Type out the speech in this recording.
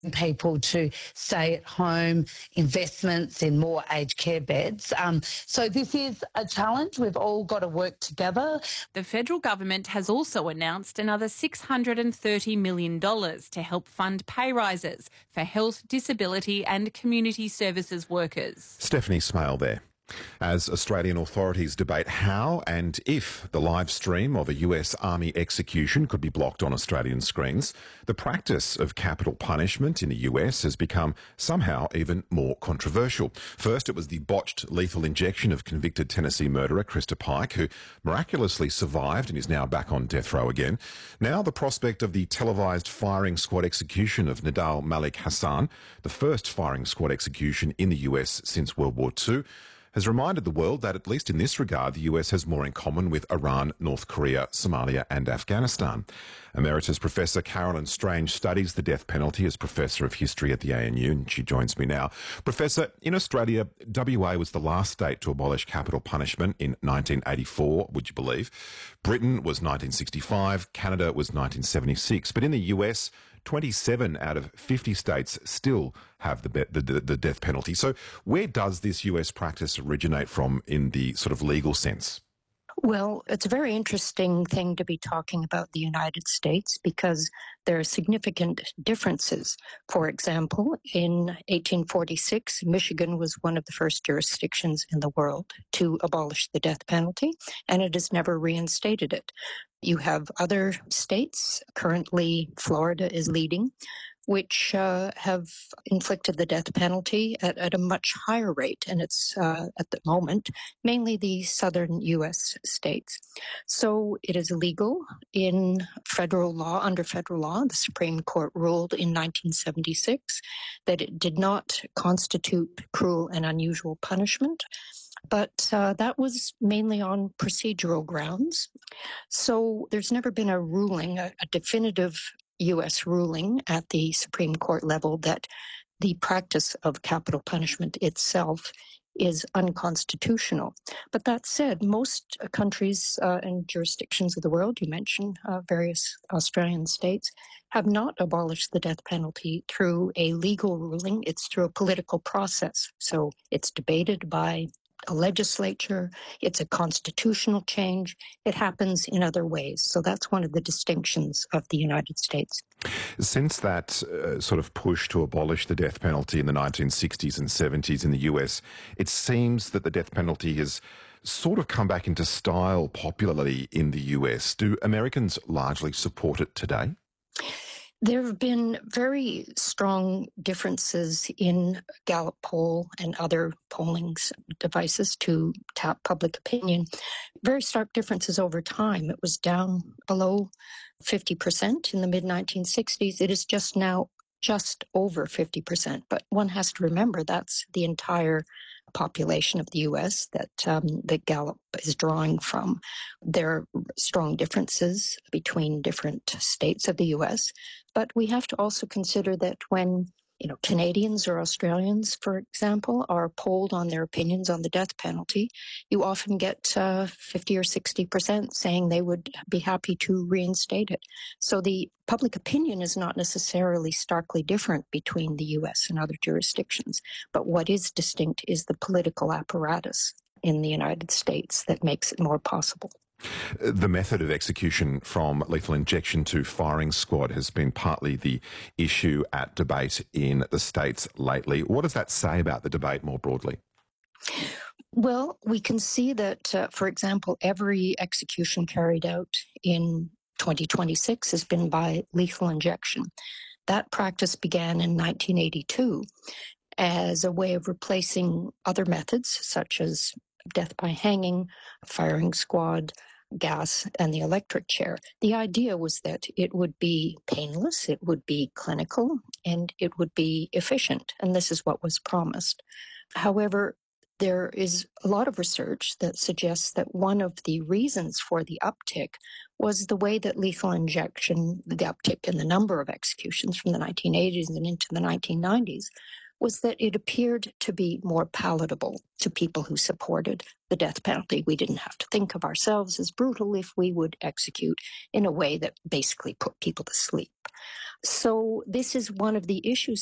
people to stay at home, investments in more aged care beds. So this is a challenge. We've all got to work together. The federal government has also announced another $630 million to help fund pay rises for health, disability and community services workers. Stephanie Smale there. As Australian authorities debate how and if the live stream of a US Army execution could be blocked on Australian screens, the practice of capital punishment in the US has become somehow even more controversial. First, it was the botched lethal injection of convicted Tennessee murderer Krista Pike, who miraculously survived and is now back on death row again. Now, the prospect of the televised firing squad execution of Nidal Malik Hassan, the first firing squad execution in the US since World War II, has reminded the world that, at least in this regard, the US has more in common with Iran, North Korea, Somalia and Afghanistan. Emeritus Professor Carolyn Strange studies the death penalty as Professor of History at the ANU, and she joins me now. Professor, in Australia, WA was the last state to abolish capital punishment in 1984, would you believe? Britain was 1965, Canada was 1976, but in the US, 27 out of 50 states still have the death penalty. So where does this US practice originate from in the sort of legal sense? Well, it's a very interesting thing to be talking about the United States because there are significant differences. For example, in 1846, Michigan was one of the first jurisdictions in the world to abolish the death penalty, and it has never reinstated it. You have other states, currently Florida is leading, which have inflicted the death penalty at a much higher rate. And it's, at the moment, mainly the southern U.S. states. So it is illegal in federal law, under federal law. The Supreme Court ruled in 1976 that it did not constitute cruel and unusual punishment. But that was mainly on procedural grounds. So there's never been a ruling, a definitive U.S. ruling at the Supreme Court level that the practice of capital punishment itself is unconstitutional. But that said, most countries and jurisdictions of the world, you mentioned various Australian states, have not abolished the death penalty through a legal ruling. It's through a political process. So it's debated by a legislature, it's a constitutional change. It happens in other ways. So that's one of the distinctions of the United States. Since that sort of push to abolish the death penalty in the 1960s and 70s in the US, it seems that the death penalty has sort of come back into style popularly in the US. Do Americans largely support it today? There have been very strong differences in Gallup poll and other polling devices to tap public opinion. Very stark differences over time. It was down below 50% in the mid-1960s. It is just now just over 50%. But one has to remember that's the entire population of the U.S. that Gallup is drawing from. There are strong differences between different states of the U.S., but we have to also consider that when Canadians or Australians, for example, are polled on their opinions on the death penalty, you often get 50 or 60% saying they would be happy to reinstate it. So the public opinion is not necessarily starkly different between the U.S. and other jurisdictions, but what is distinct is the political apparatus in the United States that makes it more possible. The method of execution from lethal injection to firing squad has been partly the issue at debate in the States lately. What does that say about the debate more broadly? Well, we can see that, for example, every execution carried out in 2026 has been by lethal injection. That practice began in 1982 as a way of replacing other methods such as death by hanging, firing squad, gas, and the electric chair. The idea was that it would be painless, it would be clinical, and it would be efficient. And this is what was promised. However, there is a lot of research that suggests that one of the reasons for the uptick was the way that lethal injection, the uptick in the number of executions from the 1980s and into the 1990s, was that it appeared to be more palatable to people who supported the death penalty. We didn't have to think of ourselves as brutal if we would execute in a way that basically put people to sleep. So this is one of the issues